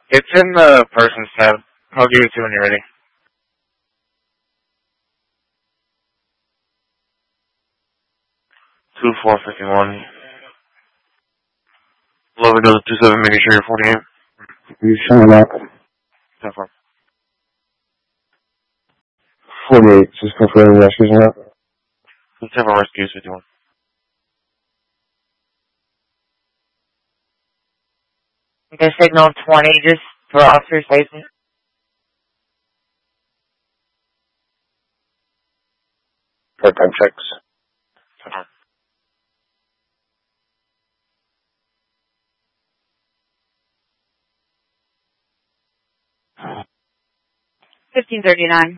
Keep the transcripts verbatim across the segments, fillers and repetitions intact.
It's in the persons tab. I'll give it to you when you're ready. Two four fifty one. Lower goes two seven, making sure you're forty eight. You showing up? Ten four. Forty eight. Just confirming the rescues now. Ten four rescues fifty one. Okay, signal twenty, just for officer safety. Part-time checks. Fifteen thirty nine.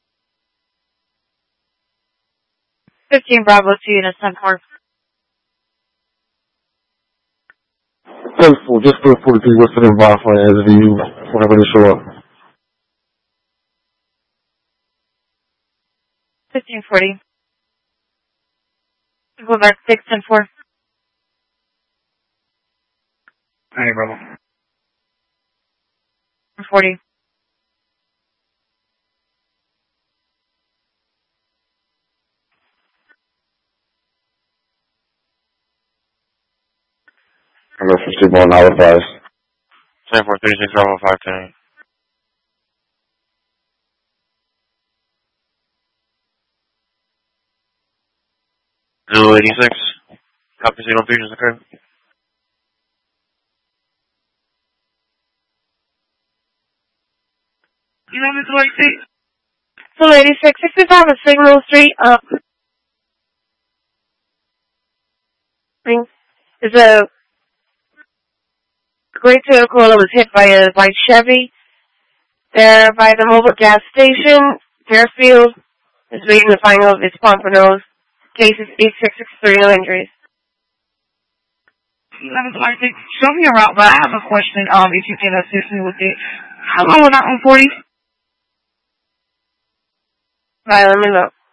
Fifteen Bravo two units ten four. Faithful, just for forty-three listed in Wi-Fi as of you whenever they show up. Fifteen forty. Go back six ten four. Hey, Bravo. Forty. I'm going to proceed on our advice. Ten four thirty six Bravo five ten. Zulu eighty six. Copy signal features occurred. You know, Miss White. Zulu eighty six, sixty-five is Signal Street up. Is a gray Toyota Corolla was hit by a white Chevy there by the mobile gas station. Fairfield is waiting to find out if it's Pompano's. Case is eight six six three, no injuries. Show me a route, but I have a question, um, if you can assist me with it. How long was that on forty? Right, let me look.